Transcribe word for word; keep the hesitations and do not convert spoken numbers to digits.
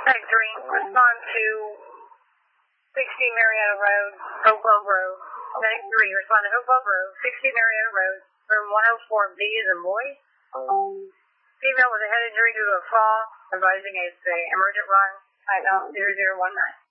Type three, respond to sixty Marietta Road, Hopewell Grove. Type three, respond to Hopewell Grove, sixty Marietta Road, room one oh four B as in boy. Female with a head injury due to a fall, advising a emergent run, type out zero zero one nine.